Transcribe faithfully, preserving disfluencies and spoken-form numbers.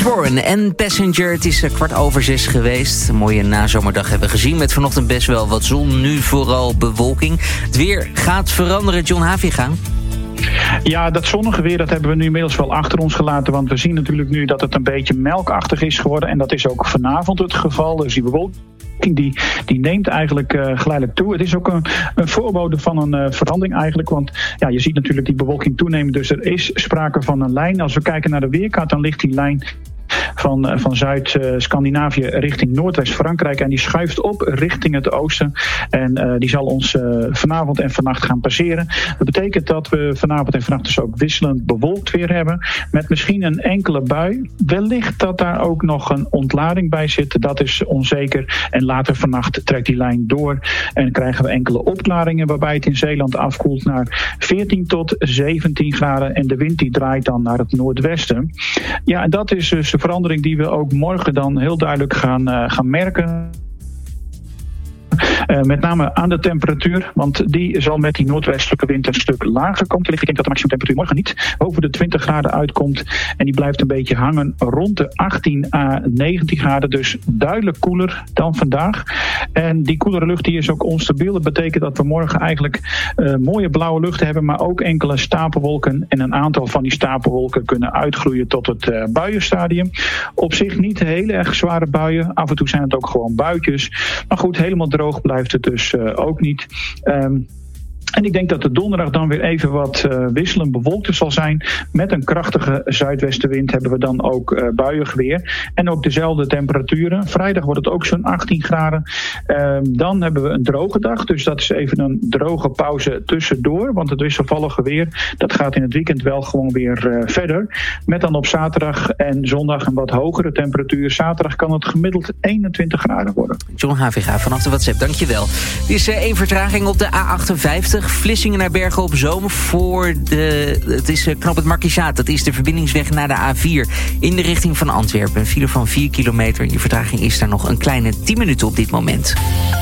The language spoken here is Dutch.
Chris Warren en Passenger. Het is kwart over zes geweest. Een mooie nazomerdag hebben we gezien. Met vanochtend best wel wat zon. Nu vooral bewolking. Het weer gaat veranderen. John Haviga. Ja, dat zonnige weer dat hebben we nu inmiddels wel achter ons gelaten. Want we zien natuurlijk nu dat het een beetje melkachtig is geworden. En dat is ook vanavond het geval. Dus die bewolking Die, die neemt eigenlijk uh, geleidelijk toe. Het is ook een, een voorbode van een uh, verandering eigenlijk. Want ja, je ziet natuurlijk die bewolking toenemen. Dus er is sprake van een lijn. Als we kijken naar de weerkaart, dan ligt die lijn van, uh, van Zuid-Scandinavië richting Noordwest-Frankrijk. En die schuift op richting het oosten. En uh, die zal ons uh, vanavond en vannacht gaan passeren. Dat betekent dat we vanavond en vannacht dus ook wisselend bewolkt weer hebben. Met misschien een enkele bui. Wellicht dat daar ook nog een ontlading bij zit. Dat is onzeker. En later vannacht trekt die lijn door. En krijgen we enkele opklaringen waarbij het in Zeeland afkoelt naar veertien tot zeventien graden. En de wind die draait dan naar het noordwesten. Ja, en dat is dus de verandering die we ook morgen dan heel duidelijk gaan, uh, gaan merken. Uh, met name aan de temperatuur, want die zal met die noordwestelijke wind een stuk lager komen. Ik denk dat de maximum temperatuur morgen niet boven de twintig graden uitkomt. En die blijft een beetje hangen rond de achttien à negentien graden. Dus duidelijk koeler dan vandaag. En die koelere lucht die is ook onstabiel. Dat betekent dat we morgen eigenlijk uh, mooie blauwe lucht hebben, maar ook enkele stapelwolken. En een aantal van die stapelwolken kunnen uitgroeien tot het uh, buienstadium. Op zich niet hele erg zware buien. Af en toe zijn het ook gewoon buitjes. Maar goed, helemaal droog blijft het dus uh, ook niet. Um, En ik denk dat de donderdag dan weer even wat uh, wisselend bewolkt zal zijn. Met een krachtige zuidwestenwind hebben we dan ook uh, buiig weer. En ook dezelfde temperaturen. Vrijdag wordt het ook zo'n achttien graden. Uh, dan hebben we een droge dag. Dus dat is even een droge pauze tussendoor. Want het wisselvallige weer, dat gaat in het weekend wel gewoon weer uh, verder. Met dan op zaterdag en zondag een wat hogere temperatuur. Zaterdag kan het gemiddeld eenentwintig graden worden. John Haviga vanaf de WhatsApp, dankjewel. Er is uh, één vertraging op de A achtenvijftig. Vlissingen naar Bergen op Zoom voor de... Het is uh, knap het Markizaat. Dat is de verbindingsweg naar de A vier in de richting van Antwerpen. Een file van vier kilometer. Je vertraging is daar nog een kleine tien minuten op dit moment.